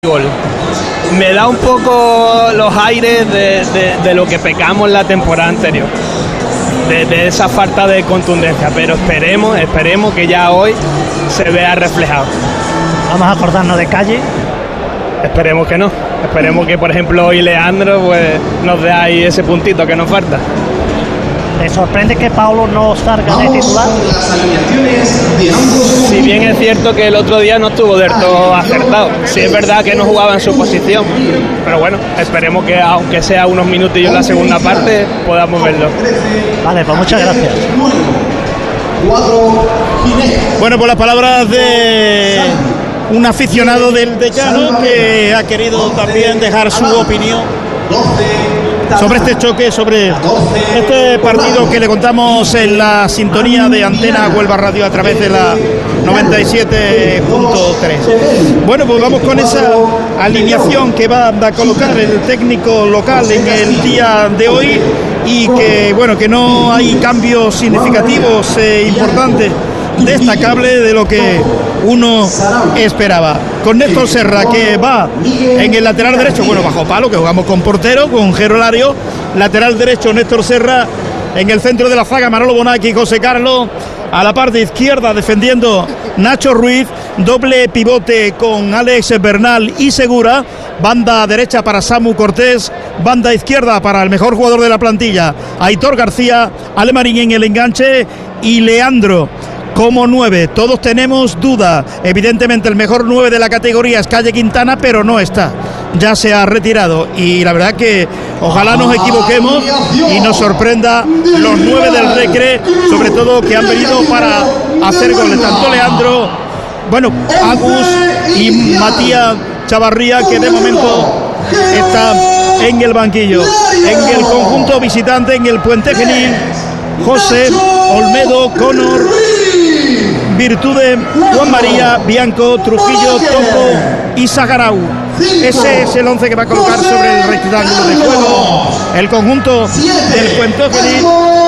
Gol. Me da un poco los aires de lo que pecamos la temporada anterior, de esa falta de contundencia, pero esperemos que ya hoy se vea reflejado. Vamos a acordarnos de Calle. Esperemos que no, esperemos que por ejemplo hoy Leandro pues nos dé ahí ese puntito que nos falta. ¿Te sorprende que Paulo no salga de titular? Si bien es cierto que el otro día no estuvo del todo acertado, sí es verdad que no jugaba en su posición, pero bueno, esperemos que aunque sea unos minutillos en la segunda parte podamos verlo. Vale, pues muchas gracias. Bueno, pues las palabras de un aficionado del Llano que ha querido también dejar su opinión sobre este choque, sobre este partido que le contamos en la sintonía de Antena Huelva Radio a través de la 97.3. Bueno, pues vamos con esa alineación que va a colocar el técnico local en el día de hoy y que, bueno, que no hay cambios significativos importantes, destacable de lo que uno esperaba. Con Néstor Serra, que va en el lateral derecho, bueno, bajo palo, que jugamos con portero, con Jero Lario, lateral derecho Néstor Serra, en el centro de la zaga Manolo Bonacci y José Carlos, a la parte izquierda defendiendo Nacho Ruiz, doble pivote con Alex Bernal y Segura, banda derecha para Samu Cortés, banda izquierda para el mejor jugador de la plantilla, Aitor García, Alemarín en el enganche y Leandro como 9. Todos tenemos duda. Evidentemente el mejor 9 de la categoría es Calle Quintana, pero no está, ya se ha retirado, y la verdad que ojalá nos equivoquemos y nos sorprenda los 9 del Recre, sobre todo que han venido para hacer goles, tanto Leandro, bueno, Agus y Matías Chavarría, que de momento está en el banquillo. En el conjunto visitante, en el Puente Genil, José, Olmedo, Conor, Virtude, Juan María, Bianco, Trujillo, Topo y Sagarau. Ese es el 11 que va a colocar sobre el rectángulo de juego el conjunto del Puente Genil.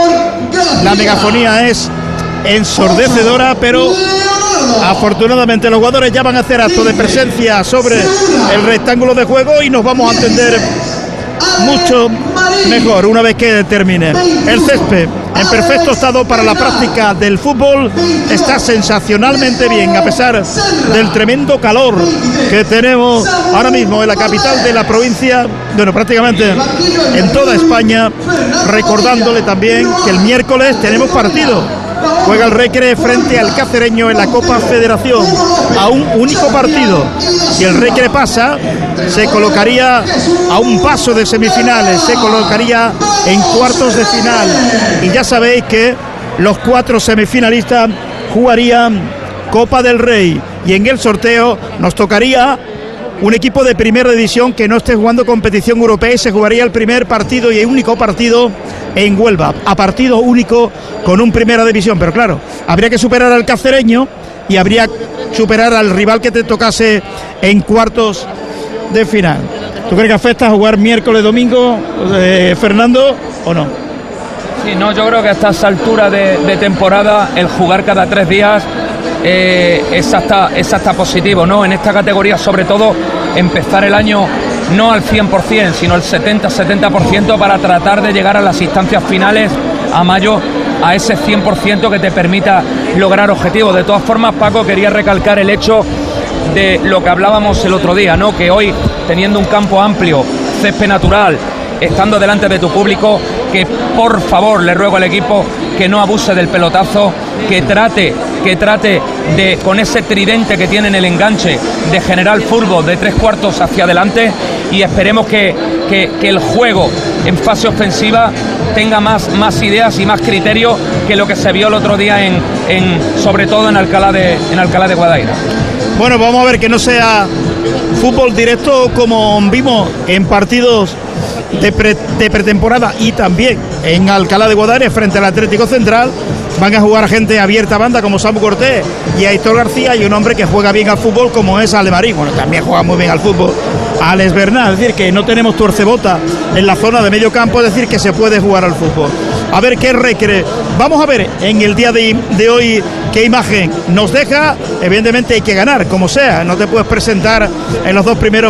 La megafonía es ensordecedora, pero afortunadamente los jugadores ya van a hacer acto de presencia sobre el rectángulo de juego y nos vamos a entender mucho mejor una vez que termine. El césped en perfecto estado para la práctica del fútbol, está sensacionalmente bien a pesar del tremendo calor que tenemos ahora mismo en la capital de la provincia, bueno, prácticamente en toda España, recordándole también que el miércoles tenemos partido. Juega el Recre frente al Cacereño en la Copa Federación, a un único partido. Si el Recre pasa, se colocaría a un paso de semifinales, se colocaría en cuartos de final. Y ya sabéis que los 4 semifinalistas jugarían Copa del Rey. Y en el sorteo nos tocaría un equipo de primera división que no esté jugando competición europea y se jugaría el primer partido y el único partido en Huelva, a partido único con un primera división. Pero claro, habría que superar al Cacereño y habría que superar al rival que te tocase en cuartos de final. ¿Tú crees que afecta a jugar miércoles, domingo, Fernando, o no? Sí, no, yo creo que hasta esa altura de temporada el jugar cada 3 días es hasta positivo, ¿no? En esta categoría, sobre todo, empezar el año no al 100%, sino al 70% para tratar de llegar a las instancias finales a mayo, a ese 100% que te permita lograr objetivos. De todas formas, Paco, quería recalcar el hecho de lo que hablábamos el otro día, ¿no? Que hoy, teniendo un campo amplio, césped natural, estando delante de tu público, que por favor le ruego al equipo que no abuse del pelotazo, que trate de, con ese tridente que tiene en el enganche, de generar fútbol de 3/4 hacia adelante, y esperemos que el juego en fase ofensiva tenga más ideas y más criterios que lo que se vio el otro día sobre todo en Alcalá de Guadaira. Bueno, vamos a ver que no sea fútbol directo como vimos en partidos de pretemporada y también en Alcalá de Guadaira frente al Atlético Central. Van a jugar gente abierta banda como Samu Cortés y Aitor García, y un hombre que juega bien al fútbol como es Alemarín. Bueno, también juega muy bien al fútbol Alex Bernal. Es decir, que no tenemos tuercebota en la zona de medio campo, es decir, que se puede jugar al fútbol. A ver qué Recre. Vamos a ver en el día de hoy qué imagen nos deja. Evidentemente hay que ganar, como sea. No te puedes presentar en los 2 primeros